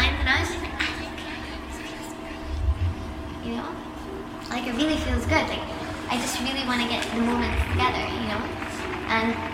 lines, and I was just like, I don't care. This feels good. You know? Like, it really feels good. Like, I just really want to get the moments together, you know? And